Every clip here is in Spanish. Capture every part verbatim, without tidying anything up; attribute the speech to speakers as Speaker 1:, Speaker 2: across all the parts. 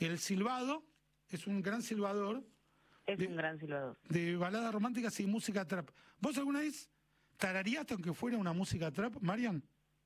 Speaker 1: El silbado es un gran silbador.
Speaker 2: Es
Speaker 1: de,
Speaker 2: un gran silbador.
Speaker 1: De baladas románticas y música trap. ¿Vos alguna vez tarareaste aunque fuera una música trap, Marian?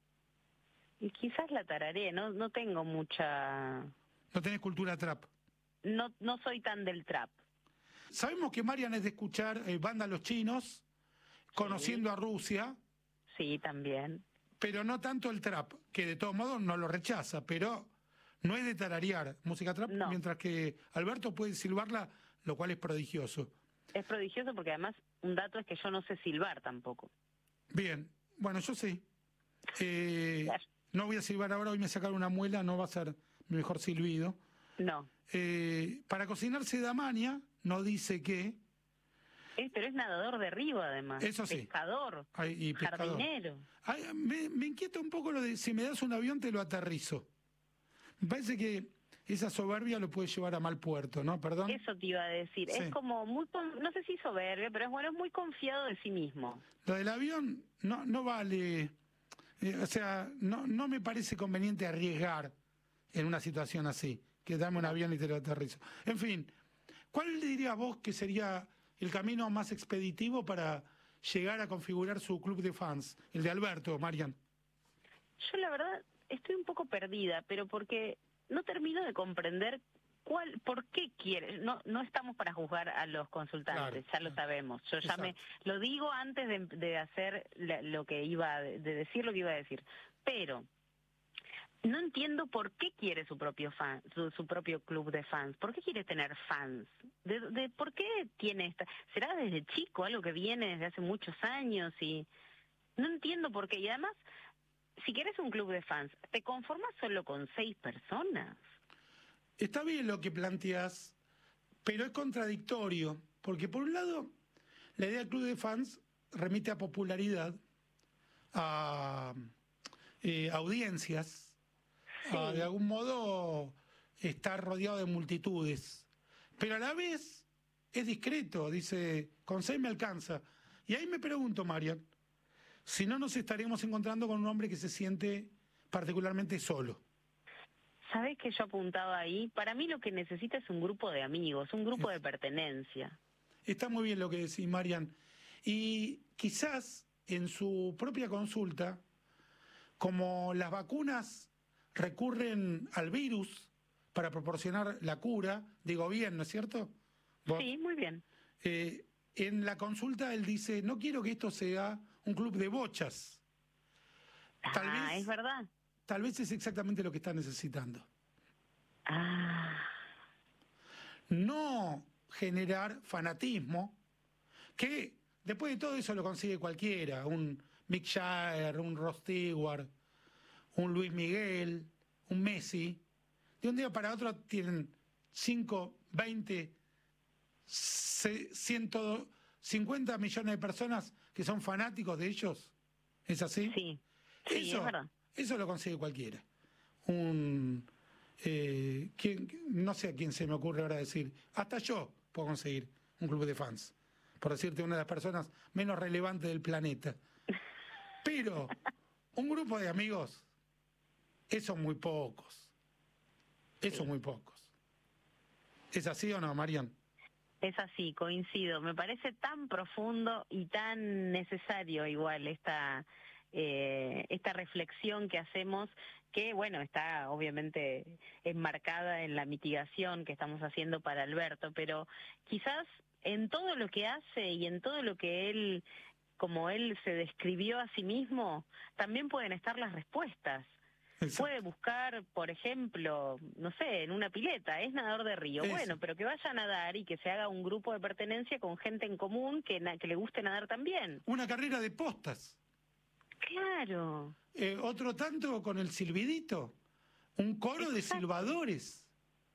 Speaker 2: Y quizás la tararé, no, no tengo mucha...
Speaker 1: No tenés cultura trap.
Speaker 2: No, no soy tan del trap.
Speaker 1: Sabemos que Marian es de escuchar eh, Banda Los Chinos, Conociendo
Speaker 2: Sí.
Speaker 1: a Rusia.
Speaker 2: Sí, también.
Speaker 1: Pero no tanto el trap, que de todos modos no lo rechaza, pero no es de tararear música trap,
Speaker 2: No.
Speaker 1: mientras que Alberto puede silbarla, lo cual es prodigioso.
Speaker 2: Es prodigioso porque además un dato es que yo no sé silbar tampoco.
Speaker 1: Bien, bueno, yo sí. Eh,
Speaker 2: Claro.
Speaker 1: no voy a silbar ahora, hoy me sacaron una muela, no va a ser mi mejor silbido.
Speaker 2: No.
Speaker 1: Eh, para cocinarse de Amaña, no dice que...
Speaker 2: Es, pero es nadador de río además.
Speaker 1: Eso sí.
Speaker 2: Pescador.
Speaker 1: Ay, y pescador.
Speaker 2: Jardinero.
Speaker 1: Ay, me, me inquieta un poco lo de si me das un avión te lo aterrizo. Me parece que esa soberbia lo puede llevar a mal puerto, ¿no? Perdón.
Speaker 2: Eso te iba a decir.
Speaker 1: Sí.
Speaker 2: Es como muy, con- no sé si soberbio, pero es bueno, es muy confiado de sí mismo.
Speaker 1: Lo del avión no, no vale, eh, o sea, no, no me parece conveniente arriesgar en una situación así, que dame un avión y te lo aterrizo. En fin, ¿cuál dirías vos que sería el camino más expeditivo para llegar a configurar su club de fans? El de Alberto, Marian.
Speaker 2: Yo la verdad estoy un poco perdida, pero porque no termino de comprender cuál, por qué quiere. No, no estamos para juzgar a los consultantes,
Speaker 1: Claro,
Speaker 2: ya lo
Speaker 1: claro.
Speaker 2: sabemos. Yo ya me
Speaker 1: Exacto.
Speaker 2: lo digo antes de, de hacer la- lo que iba, de decir lo que iba a decir. Pero no entiendo por qué quiere su propio fan, su, su propio club de fans. ¿Por qué quiere tener fans? De, de, ¿Por qué tiene esta? ¿Será desde chico algo que viene desde hace muchos años? Y no entiendo por qué. Y además, si quieres un club de fans, ¿te conformas solo con seis personas?
Speaker 1: Está bien lo que planteas, pero es contradictorio, porque por un lado, la idea del club de fans remite a popularidad, a eh, audiencias,
Speaker 2: Sí.
Speaker 1: a, de algún modo estar rodeado de multitudes, pero a la vez es discreto, dice, con seis me alcanza. Y ahí me pregunto, Marian, si no nos estaremos encontrando con un hombre que se siente particularmente solo.
Speaker 2: ¿Sabés que yo apuntaba ahí? Para mí lo que necesita es un grupo de amigos, un grupo de pertenencia.
Speaker 1: Está muy bien lo que decís, Marian. Y quizás en su propia consulta, como las vacunas recurren al virus para proporcionar la cura, digo bien, ¿no es cierto? ¿Vos?
Speaker 2: Sí, muy bien.
Speaker 1: Eh, en la consulta él dice, no quiero que esto sea un club de bochas. Tal
Speaker 2: Ah,
Speaker 1: vez,
Speaker 2: es verdad.
Speaker 1: tal vez es exactamente lo que está necesitando.
Speaker 2: Ah,
Speaker 1: No generar fanatismo, que después de todo eso lo consigue cualquiera, un Mick Jagger, un Rod Stewart, un Luis Miguel, un Messi. De un día para otro tienen cinco, veinte, ciento cincuenta millones de personas que son fanáticos de ellos. ¿Es así?
Speaker 2: sí. Sí,
Speaker 1: Eso,
Speaker 2: es verdad.
Speaker 1: eso lo consigue cualquiera. Un, eh, ¿quién- no sé a quién se me ocurre ahora decir, hasta yo puedo conseguir un club de fans, por decirte una de las personas menos relevantes del planeta. Pero un grupo de amigos, esos muy pocos. Esos
Speaker 2: Sí.
Speaker 1: muy pocos. ¿Es así o no, Marian?
Speaker 2: Es así, coincido. Me parece tan profundo y tan necesario igual esta eh, esta reflexión que hacemos, que bueno, está obviamente enmarcada en la mitigación que estamos haciendo para Alberto, pero quizás en todo lo que hace y en todo lo que él, como él se describió a sí mismo, también pueden estar las respuestas.
Speaker 1: Exacto.
Speaker 2: Puede buscar, por ejemplo, no sé, en una pileta, es nadador de río,
Speaker 1: Eso.
Speaker 2: bueno, pero que vaya a nadar y que se haga un grupo de pertenencia con gente en común que, na- que le guste nadar también.
Speaker 1: Una carrera de postas.
Speaker 2: Claro.
Speaker 1: Eh, otro tanto con el silbidito. Un coro de
Speaker 2: Exacto.
Speaker 1: silbadores.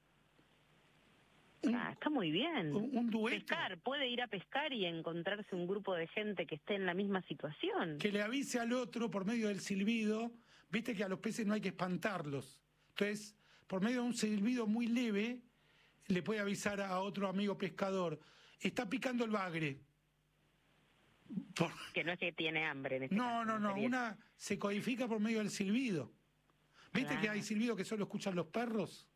Speaker 1: Un,
Speaker 2: Ah, está muy bien.
Speaker 1: un, un dueto.
Speaker 2: Pescar, puede ir a pescar y encontrarse un grupo de gente que esté en la misma situación.
Speaker 1: Que le avise al otro por medio del silbido. Viste que a los peces no hay que espantarlos. Entonces, por medio de un silbido muy leve, le puede avisar a otro amigo pescador, está picando el bagre. Por...
Speaker 2: Que no es que tiene hambre en este
Speaker 1: No,
Speaker 2: caso,
Speaker 1: no, no,
Speaker 2: sería-
Speaker 1: una se codifica por medio del silbido. ¿Viste
Speaker 2: Claro.
Speaker 1: que hay silbido que solo escuchan los perros?